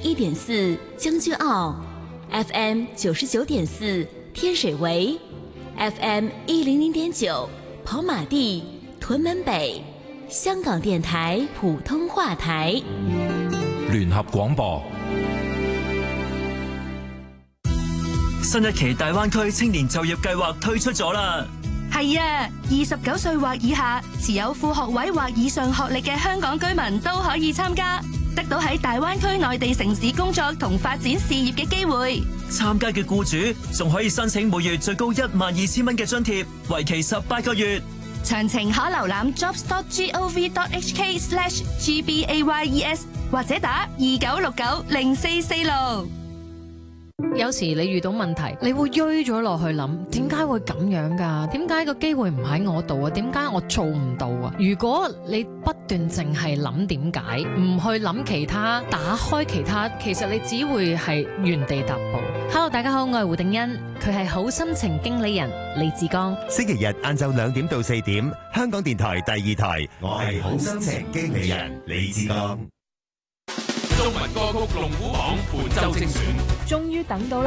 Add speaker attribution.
Speaker 1: 101.4将軍澳 ，FM 99.4天水圍 ，FM 100.9跑馬地屯門北，香港電台普通話台，
Speaker 2: 聯合廣播。
Speaker 3: 新一期大灣區青年就業計劃推出咗啦。
Speaker 4: 係啊，29歲或以下持有副學位或以上學歷嘅香港居民都可以參加，得到喺大灣區內地城市工作同發展事業嘅機會。
Speaker 3: 參加嘅僱主仲可以申請每月最高12000蚊嘅津貼，為期18個月。
Speaker 4: 詳情可瀏覽 jobs.gov.hk/GBAYES 或者打29690446。
Speaker 5: 有時你遇到問題，你會追咗落去諗，點解會咁樣㗎？點解個機會唔喺我度啊？點解我做唔到啊？如果你不斷淨係諗點解，唔去諗其他，打開其他，其實你只會係原地踏步。Hello， 大家好，我係胡定欣，佢係好心情經理人李志剛。
Speaker 6: 星期日晏晝2點到4點，香港電台第2台，我係好心情經理人李志剛。
Speaker 2: 中文歌曲龍虎榜本周精選，
Speaker 7: 終於等到啦！